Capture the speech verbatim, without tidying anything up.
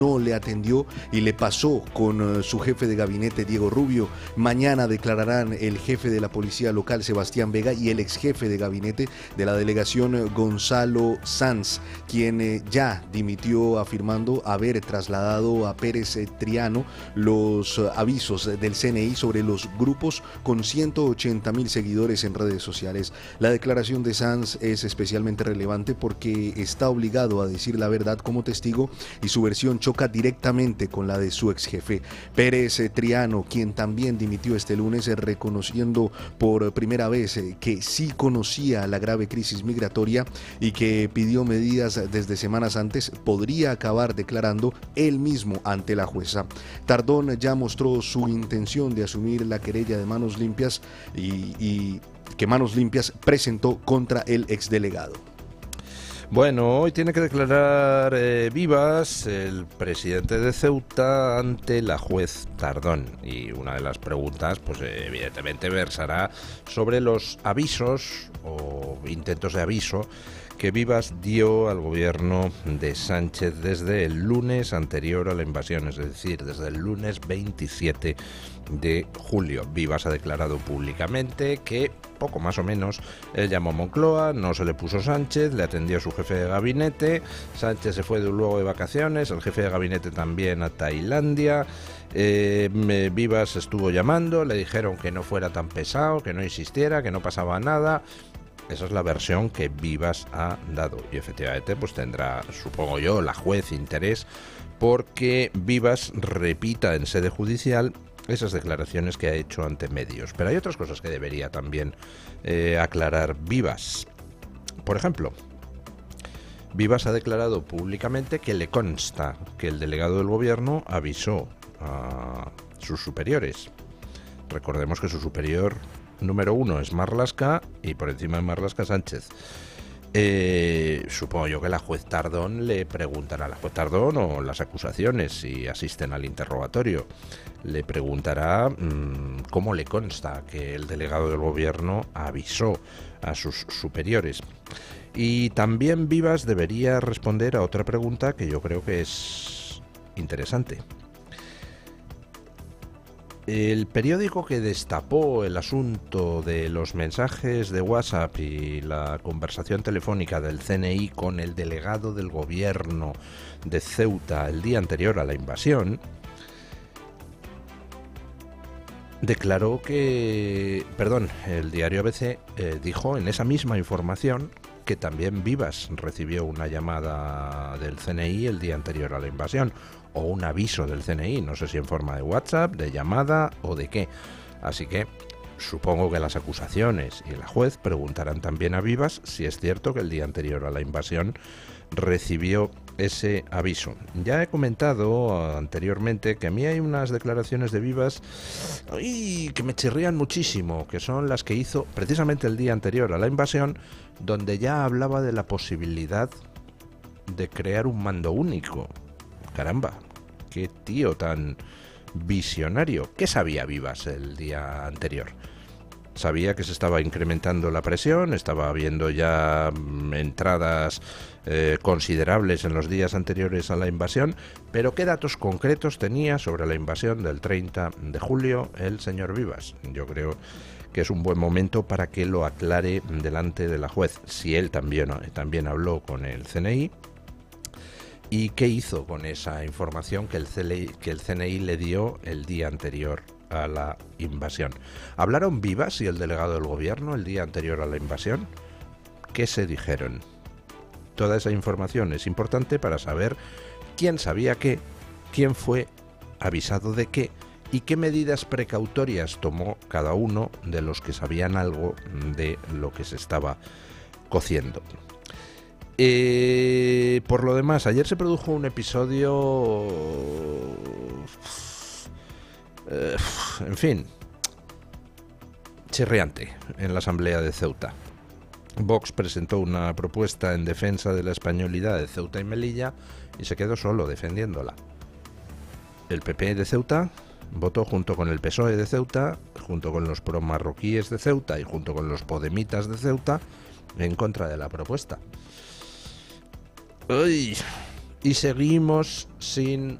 no le atendió y le pasó con uh, su jefe de gabinete, Diego Rubio. Mañana declararán el jefe de la policía local, Sebastián Vega, y el ex jefe de gabinete de la delegación, Gonzalo Sanz, quien eh, ya dimitió afirmando haber trasladado a Pérez eh, Triano los uh, avisos del C N I sobre los grupos con ciento ochenta mil seguidores en redes sociales. La declaración de Sanz es especialmente relevante porque está obligado a decir la verdad como testigo y su versión choca directamente con la de su ex jefe. Pérez Triano, quien también dimitió este lunes, reconociendo por primera vez que sí conocía la grave crisis migratoria y que pidió medidas desde semanas antes, podría acabar declarando él mismo ante la jueza. Tardón ya mostró su intención de asumir la querella de Manos Limpias y, y que Manos Limpias presentó contra el exdelegado. Bueno, hoy tiene que declarar eh, Vivas, el presidente de Ceuta, ante la juez Tardón. Y una de las preguntas, pues eh, evidentemente versará sobre los avisos o intentos de aviso que Vivas dio al gobierno de Sánchez desde el lunes anterior a la invasión, es decir, desde el lunes veintisiete de julio. Vivas ha declarado públicamente que poco más o menos él llamó a Moncloa, no se le puso Sánchez, le atendió a su jefe de gabinete, Sánchez se fue de luego de vacaciones, el jefe de gabinete también a Tailandia. Eh, me, Vivas estuvo llamando, le dijeron que no fuera tan pesado, que no insistiera, que no pasaba nada. Esa es la versión que Vivas ha dado y efectivamente pues tendrá, supongo yo, la juez interés porque Vivas repita en sede judicial esas declaraciones que ha hecho ante medios. Pero hay otras cosas que debería también eh, aclarar Vivas. Por ejemplo, Vivas ha declarado públicamente que le consta que el delegado del gobierno avisó a sus superiores. Recordemos que su superior número uno es Marlaska y por encima de Marlaska Sánchez. Eh, supongo yo que la juez Tardón le preguntará a la juez Tardón o las acusaciones si asisten al interrogatorio. Le preguntará mmm, cómo le consta que el delegado del gobierno avisó a sus superiores. Y también Vivas debería responder a otra pregunta que yo creo que es interesante. El periódico que destapó el asunto de los mensajes de WhatsApp y la conversación telefónica del C N I con el delegado del gobierno de Ceuta el día anterior a la invasión, declaró que, perdón, el diario A B C eh, dijo en esa misma información que también Vivas recibió una llamada del C N I el día anterior a la invasión, o un aviso del C N I, no sé si en forma de WhatsApp, de llamada o de qué. Así que supongo que las acusaciones y la juez preguntarán también a Vivas si es cierto que el día anterior a la invasión recibió ese aviso. Ya he comentado anteriormente que a mí hay unas declaraciones de Vivas ay, que me chirrían muchísimo, que son las que hizo precisamente el día anterior a la invasión, donde ya hablaba de la posibilidad de crear un mando único. Caramba, qué tío tan visionario. ¿Qué sabía Vivas el día anterior? Sabía que se estaba incrementando la presión, estaba habiendo ya entradas eh, considerables en los días anteriores a la invasión, pero ¿qué datos concretos tenía sobre la invasión del treinta de julio el señor Vivas? Yo creo que es un buen momento para que lo aclare delante de la juez, si él también, también habló con el C N I. ¿Y qué hizo con esa información que el, C N I, que el C N I le dio el día anterior a la invasión? ¿Hablaron Vivas y el delegado del gobierno el día anterior a la invasión? ¿Qué se dijeron? Toda esa información es importante para saber quién sabía qué, quién fue avisado de qué y qué medidas precautorias tomó cada uno de los que sabían algo de lo que se estaba cociendo. Eh, por lo demás, ayer se produjo un episodio, eh, en fin, chirriante en la Asamblea de Ceuta. Vox presentó una propuesta en defensa de la españolidad de Ceuta y Melilla y se quedó solo defendiéndola. El P P de Ceuta votó junto con el P S O E de Ceuta, junto con los promarroquíes de Ceuta y junto con los podemitas de Ceuta en contra de la propuesta. Uy, y seguimos sin